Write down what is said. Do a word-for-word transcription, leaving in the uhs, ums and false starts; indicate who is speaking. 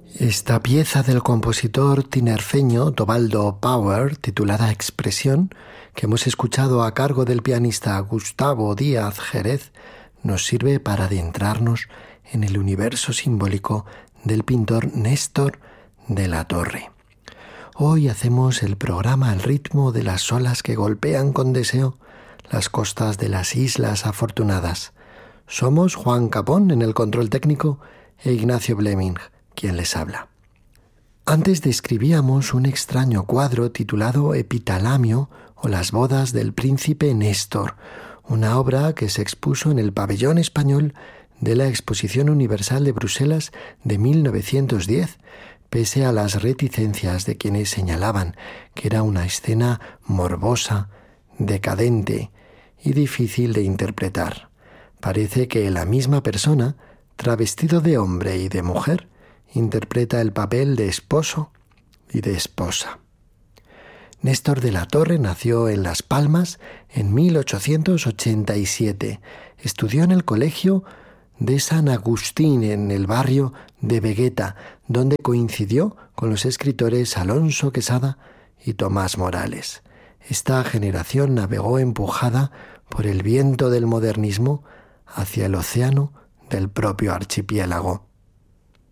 Speaker 1: Esta pieza del compositor tinerfeño Tobaldo Power, titulada Expresión, que hemos escuchado a cargo del pianista Gustavo Díaz Jerez, nos sirve para adentrarnos en el universo simbólico del pintor Néstor de la Torre. Hoy hacemos el programa al ritmo de las olas que golpean con deseo las costas de las Islas Afortunadas. Somos Juan Capón en el control técnico e Ignacio Bleming, quien les habla. Antes describíamos un extraño cuadro titulado Epitalamio o las bodas del príncipe Néstor, una obra que se expuso en el pabellón español de la Exposición Universal de Bruselas de mil novecientos diez, pese a las reticencias de quienes señalaban que era una escena morbosa, decadente y difícil de interpretar. Parece que la misma persona, travestido de hombre y de mujer, interpreta el papel de esposo y de esposa. Néstor de la Torre nació en Las Palmas en mil ochocientos ochenta y siete. Estudió en el colegio de San Agustín en el barrio de Vegueta, donde coincidió con los escritores Alonso Quesada y Tomás Morales. Esta generación navegó empujada por el viento del modernismo hacia el océano del propio archipiélago.